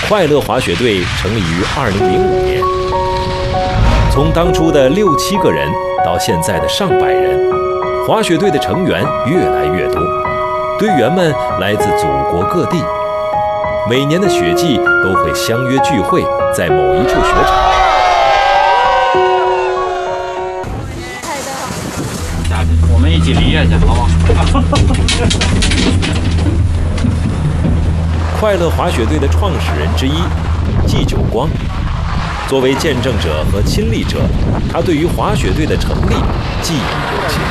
快乐滑雪队成立于2005年，从当初的6、7个人到现在的上百人，滑雪队的成员越来越多，队员们来自祖国各地，每年的雪季都会相约聚会在某一处雪场。 我们一起离下去，好不好？ 快乐滑雪队的创始人之一季九光，作为见证者和亲历者，他对于滑雪队的成立记忆犹新。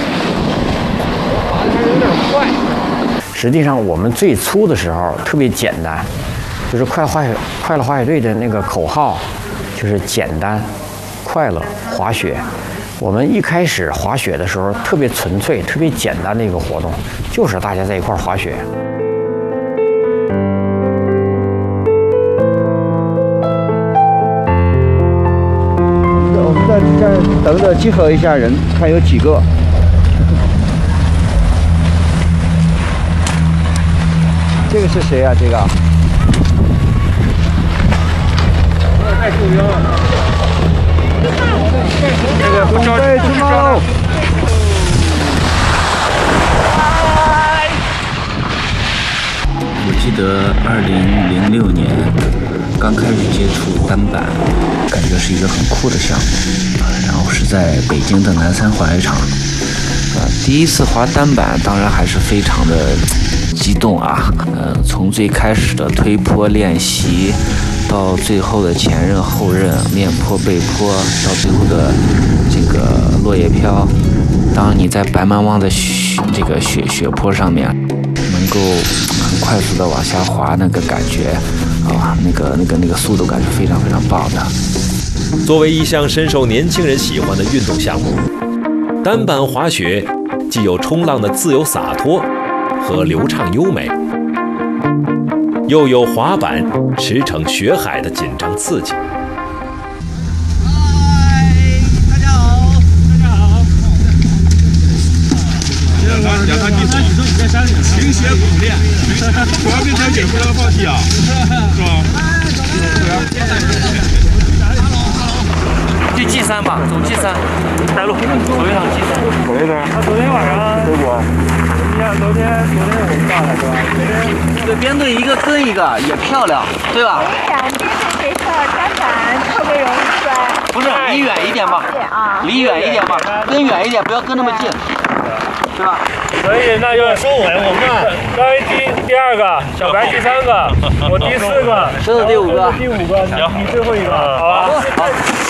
还有点快。实际上，我们最初的时候特别简单，就是快乐滑雪队的那个口号就是简单、快乐滑雪。我们一开始滑雪的时候特别纯粹、特别简单的一个活动，就是大家在一块滑雪。 我们在这儿等着集合一下人，看有几个。这个是谁呀？这个？ 太受伤了。这个不着急，不着急。 我记得2006年刚开始接触单板，感觉是一个很酷的项目。然后是在北京的南山滑雪场，第一次滑单板，当然还是非常的激动啊。从最开始的推坡练习，到最后的前刃、后刃、面坡、背坡，到最后的这个落叶飘。当你在白茫茫的雪坡上面，能够很快速的往下滑，那个感觉啊，那个速度感是非常非常棒的。 作为一项深受年轻人喜欢的运动项目，单板滑雪既有冲浪的自由洒脱和流畅优美，又有滑板驰骋雪海的紧张刺激。 大家好，大家好。 两趟地图，你在山里勤学苦练，主要跟小姐不能放弃啊，是吧？ 去G3吧，走G3，带路，走一趟G3。 走一趟。 他昨天晚上结果， 你看昨天我们上来是吧？ 对，编队一个跟一个也漂亮，对吧？ 单板特别容易摔。 不是，离远一点吧，离远一点吧，跟远一点，不要跟那么近，对吧？ 所以那就收尾，我们张一第2个，小白第3个，我第4个， 狮子第5个， 第5个，你最后一个，好吧？ 好。